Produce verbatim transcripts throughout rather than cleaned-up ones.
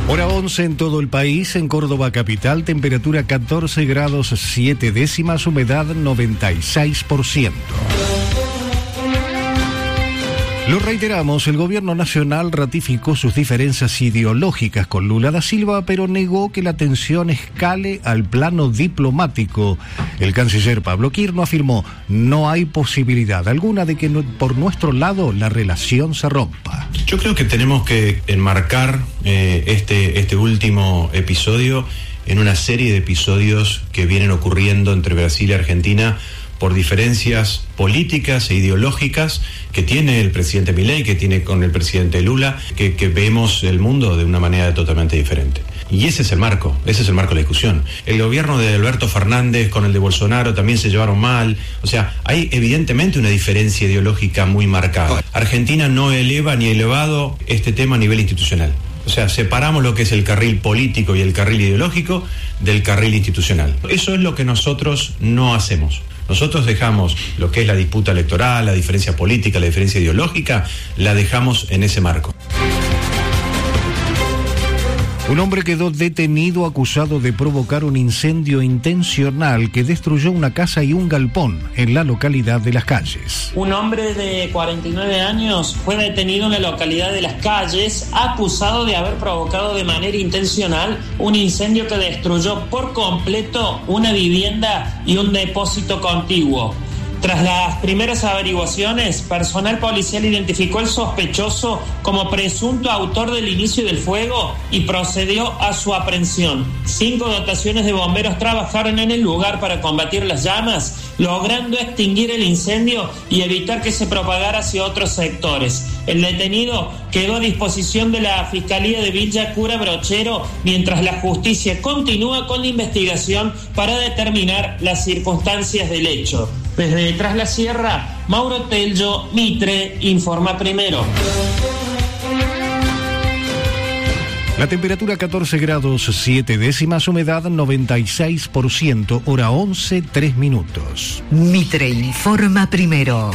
Hora once en todo el país. En Córdoba capital, temperatura catorce grados siete décimas, humedad noventa y seis por ciento. Lo reiteramos, el gobierno nacional ratificó sus diferencias ideológicas con Lula da Silva, pero negó que la tensión escale al plano diplomático. El canciller Pablo Quirno afirmó: no hay posibilidad alguna de que no, por nuestro lado la relación se rompa. Yo creo que tenemos que enmarcar eh, este, este último episodio en una serie de episodios que vienen ocurriendo entre Brasil y Argentina por diferencias políticas e ideológicas que tiene el presidente Milei, que tiene con el presidente Lula, que, que vemos el mundo de una manera totalmente diferente. Y ese es el marco, ese es el marco de la discusión. El gobierno de Alberto Fernández con el de Bolsonaro también se llevaron mal. O sea, hay evidentemente una diferencia ideológica muy marcada. Argentina no eleva ni ha elevado este tema a nivel institucional. O sea, separamos lo que es el carril político y el carril ideológico del carril institucional. Eso es lo que nosotros no hacemos. Nosotros dejamos lo que es la disputa electoral, la diferencia política, la diferencia ideológica, la dejamos en ese marco. Un hombre quedó detenido acusado de provocar un incendio intencional que destruyó una casa y un galpón en la localidad de Las Calles. Un hombre de cuarenta y nueve años fue detenido en la localidad de Las Calles, acusado de haber provocado de manera intencional un incendio que destruyó por completo una vivienda y un depósito contiguo. Tras las primeras averiguaciones, personal policial identificó al sospechoso como presunto autor del inicio del fuego y procedió a su aprehensión. Cinco dotaciones de bomberos trabajaron en el lugar para combatir las llamas, logrando extinguir el incendio y evitar que se propagara hacia otros sectores. El detenido quedó a disposición de la Fiscalía de Villa Cura Brochero, mientras la justicia continúa con la investigación para determinar las circunstancias del hecho. Desde Tras la Sierra, Mauro Tello, Mitre, informa primero. La temperatura catorce grados siete décimas, humedad noventa y seis por ciento, hora once, tres minutos. Mitre informa primero.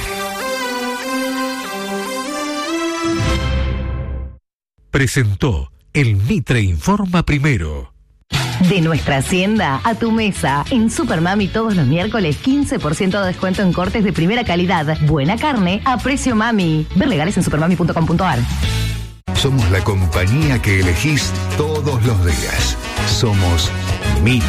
Presentó el Mitre informa primero. De nuestra hacienda a tu mesa. En Supermami todos los miércoles quince por ciento de descuento en cortes de primera calidad. Buena carne a precio mami. Ver legales en supermami punto com punto ar. Somos la compañía que elegís todos los días. Somos Mitre.